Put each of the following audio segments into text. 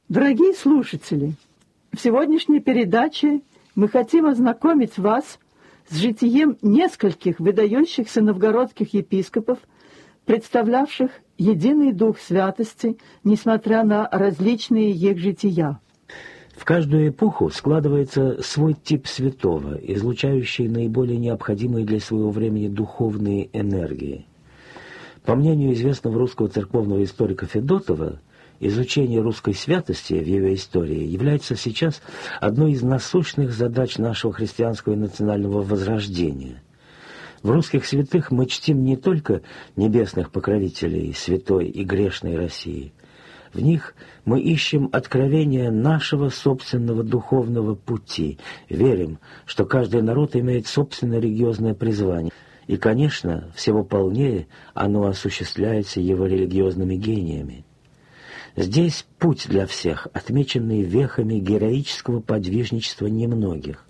Дорогие слушатели, в сегодняшней передаче мы хотим ознакомить вас с житием нескольких выдающихся новгородских епископов, представлявших единый дух святости, несмотря на различные их жития. В каждую эпоху складывается свой тип святого, излучающий наиболее необходимые для своего времени духовные энергии. По мнению известного русского церковного историка Федотова, изучение русской святости в ее истории является сейчас одной из насущных задач нашего христианского и национального возрождения. В русских святых мы чтим не только небесных покровителей святой и грешной России. В них мы ищем откровения нашего собственного духовного пути, верим, что каждый народ имеет собственное религиозное призвание, и, конечно, всего полнее оно осуществляется его религиозными гениями. Здесь путь для всех, отмеченный вехами героического подвижничества немногих.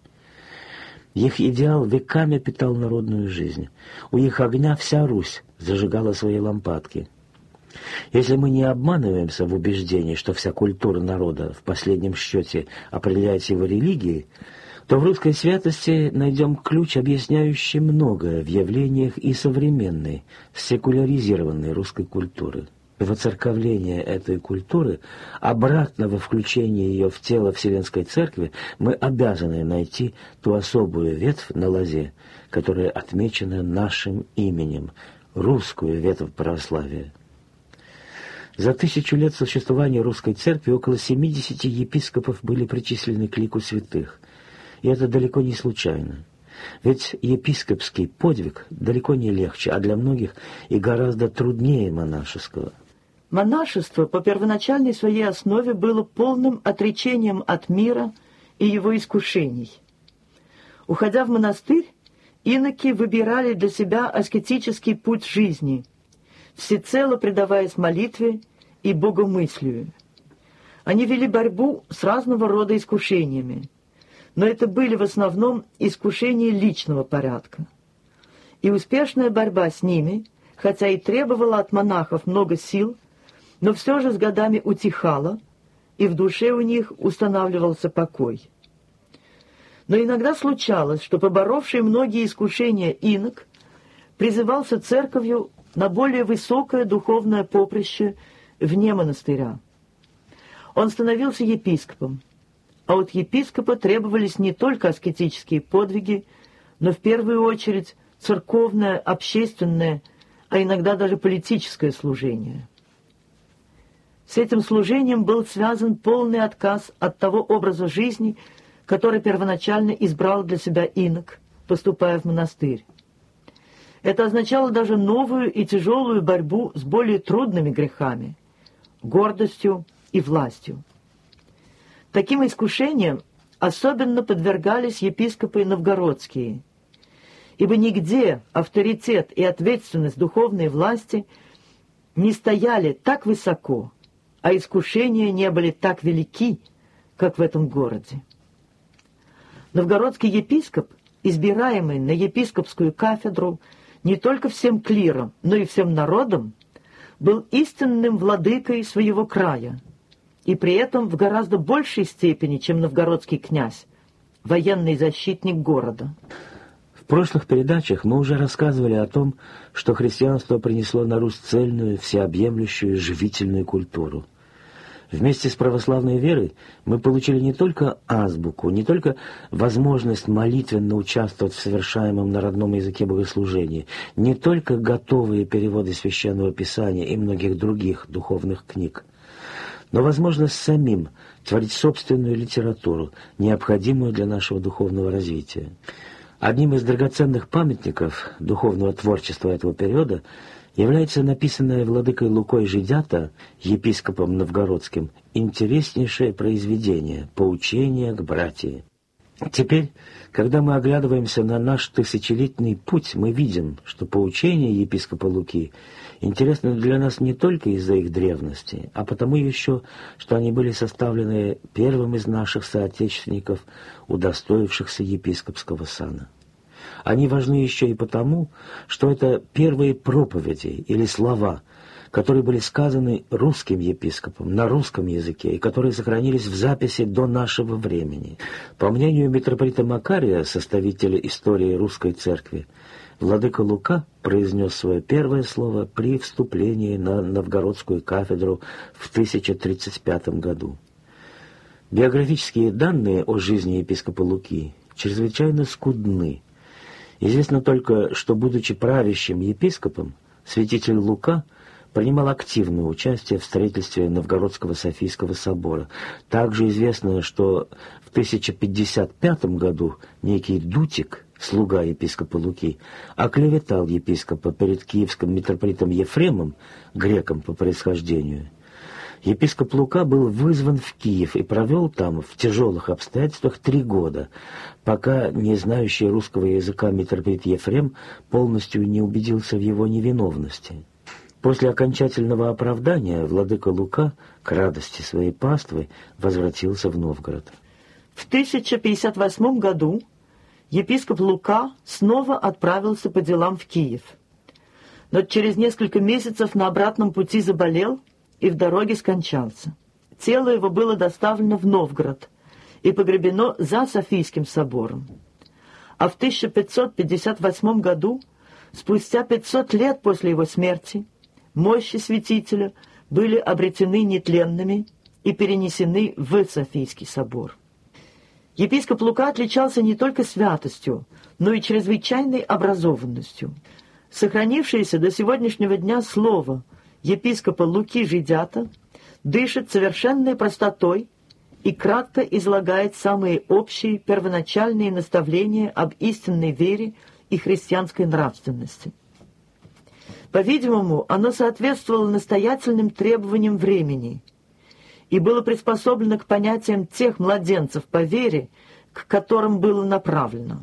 Их идеал веками питал народную жизнь. У их огня вся Русь зажигала свои лампадки. Если мы не обманываемся в убеждении, что вся культура народа в последнем счете определяется его религией, то в русской святости найдем ключ, объясняющий многое в явлениях и современной, секуляризированной русской культуры. Воцерковление этой культуры, обратного включения ее в тело Вселенской Церкви, мы обязаны найти ту особую ветвь на лозе, которая отмечена нашим именем, русскую ветвь православия. За 1000 лет существования русской церкви около 70 епископов были причислены к лику святых. И это далеко не случайно. Ведь епископский подвиг далеко не легче, а для многих и гораздо труднее монашеского. Монашество по первоначальной своей основе было полным отречением от мира и его искушений. Уходя в монастырь, иноки выбирали для себя аскетический путь жизни, всецело предаваясь молитве и богомыслию. Они вели борьбу с разного рода искушениями, но это были в основном искушения личного порядка. И успешная борьба с ними, хотя и требовала от монахов много сил, но все же с годами утихала, и в душе у них устанавливался покой. Но иногда случалось, что поборовший многие искушения инок призывался церковью на более высокое духовное поприще вне монастыря. Он становился епископом, а от епископа требовались не только аскетические подвиги, но в первую очередь церковное, общественное, а иногда даже политическое служение. С этим служением был связан полный отказ от того образа жизни, который первоначально избрал для себя инок, поступая в монастырь. Это означало даже новую и тяжелую борьбу с более трудными грехами – гордостью и властью. Таким искушениям особенно подвергались епископы новгородские, ибо нигде авторитет и ответственность духовной власти не стояли так высоко, а искушения не были так велики, как в этом городе. Новгородский епископ, избираемый на епископскую кафедру не только всем клиром, но и всем народом, был истинным владыкой своего края, и при этом в гораздо большей степени, чем новгородский князь, военный защитник города. В прошлых передачах мы уже рассказывали о том, что христианство принесло на Русь цельную, всеобъемлющую, живительную культуру. Вместе с православной верой мы получили не только азбуку, не только возможность молитвенно участвовать в совершаемом на родном языке богослужении, не только готовые переводы Священного Писания и многих других духовных книг, но возможность самим творить собственную литературу, необходимую для нашего духовного развития. Одним из драгоценных памятников духовного творчества этого периода является написанное владыкой Лукой Жидята, епископом новгородским, интереснейшее произведение «Поучение к братии». Теперь, когда мы оглядываемся на наш тысячелетний путь, мы видим, что поучения епископа Луки интересны для нас не только из-за их древности, а потому еще, что они были составлены первым из наших соотечественников, удостоившихся епископского сана. Они важны еще и потому, что это первые проповеди или слова, которые были сказаны русским епископом на русском языке и которые сохранились в записи до нашего времени. По мнению митрополита Макария, составителя истории русской церкви, владыка Лука произнес свое первое слово при вступлении на Новгородскую кафедру в 1035 году. Биографические данные о жизни епископа Луки чрезвычайно скудны. Известно только, что, будучи правящим епископом, святитель Лука принимал активное участие в строительстве Новгородского Софийского собора. Также известно, что в 1055 году некий Дутик, слуга епископа Луки, оклеветал епископа перед киевским митрополитом Ефремом, греком по происхождению. Епископ Лука был вызван в Киев и провел там в тяжелых обстоятельствах 3 года, пока не знающий русского языка митрополит Ефрем полностью не убедился в его невиновности. После окончательного оправдания владыка Лука, к радости своей паствы, возвратился в Новгород. В 1058 году епископ Лука снова отправился по делам в Киев. Но через несколько месяцев на обратном пути заболел и в дороге скончался. Тело его было доставлено в Новгород и погребено за Софийским собором. А в 1558 году, спустя 500 лет после его смерти, мощи святителя были обретены нетленными и перенесены в Софийский собор. Епископ Лука отличался не только святостью, но и чрезвычайной образованностью. Сохранившееся до сегодняшнего дня слово епископа Луки Жидята дышит совершенной простотой и кратко излагает самые общие первоначальные наставления об истинной вере и христианской нравственности. По-видимому, оно соответствовало настоятельным требованиям времени и было приспособлено к понятиям тех младенцев по вере, к которым было направлено.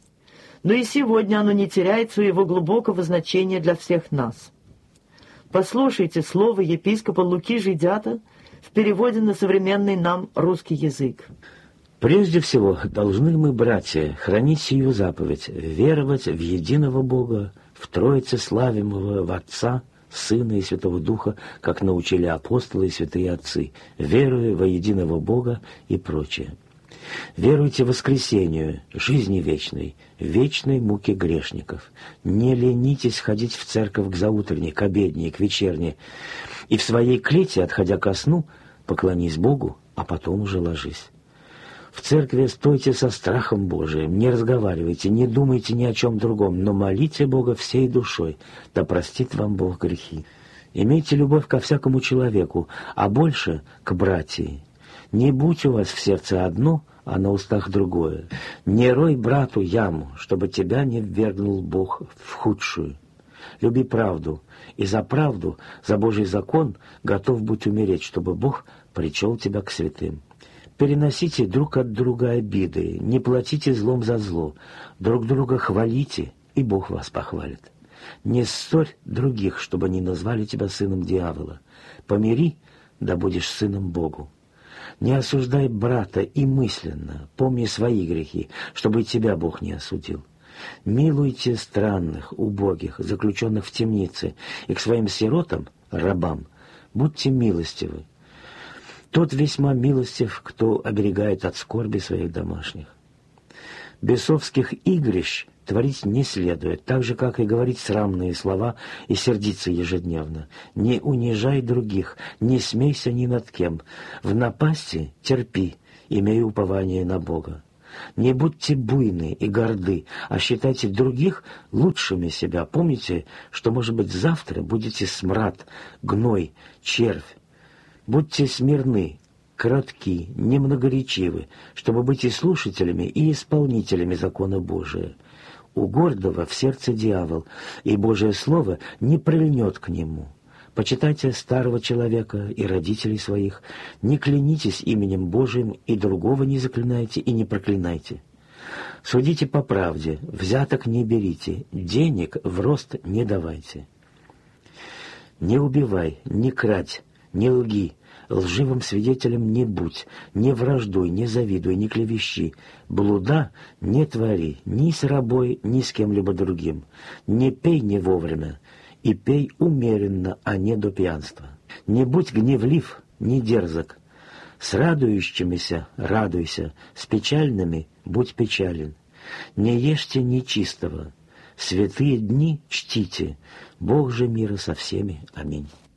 Но и сегодня оно не теряет своего глубокого значения для всех нас. Послушайте слово епископа Луки Жидята в переводе на современный нам русский язык. «Прежде всего, должны мы, братья, хранить сию заповедь, веровать в единого Бога, в Троице славимого, в Отца, Сына и Святого Духа, как научили апостолы и святые отцы, веруя во единого Бога и прочее. Веруйте воскресению, жизни вечной, вечной муке грешников. Не ленитесь ходить в церковь к заутренней, к обедней, к вечерней. И в своей клете, отходя ко сну, поклонись Богу, а потом уже ложись. В церкви стойте со страхом Божиим, не разговаривайте, не думайте ни о чем другом, но молите Бога всей душой, да простит вам Бог грехи. Имейте любовь ко всякому человеку, а больше к братии. Не будь у вас в сердце одно, а на устах другое. Не рой брату яму, чтобы тебя не ввергнул Бог в худшую. Люби правду, и за правду, за Божий закон готов будь умереть, чтобы Бог причел тебя к святым. Переносите друг от друга обиды, не платите злом за зло, друг друга хвалите, и Бог вас похвалит. Не ссорь других, чтобы не назвали тебя сыном дьявола. Помири, да будешь сыном Богу. Не осуждай брата и мысленно, помни свои грехи, чтобы и тебя Бог не осудил. Милуйте странных, убогих, заключенных в темнице, и к своим сиротам, рабам, будьте милостивы. Тот весьма милостив, кто оберегает от скорби своих домашних. Бесовских игрищ творить не следует, так же, как и говорить срамные слова и сердиться ежедневно. Не унижай других, не смейся ни над кем. В напасти терпи, имея упование на Бога. Не будьте буйны и горды, а считайте других лучшими себя. Помните, что, может быть, завтра будете смрад, гной, червь. Будьте смирны, кратки, немногоречивы, чтобы быть и слушателями, и исполнителями закона Божия. У гордого в сердце дьявол, и Божие Слово не прильнет к нему. Почитайте старого человека и родителей своих, не клянитесь именем Божиим, и другого не заклинайте и не проклинайте. Судите по правде, взяток не берите, денег в рост не давайте. Не убивай, не крадь, не лги, лживым свидетелем не будь, не враждуй, не завидуй, не клевещи, блуда не твори ни с рабой, ни с кем-либо другим, не пей не вовремя, и пей умеренно, а не до пьянства. Не будь гневлив, не дерзок. С радующимися радуйся, с печальными будь печален. Не ешьте нечистого, святые дни чтите, Бог же мира со всеми. Аминь.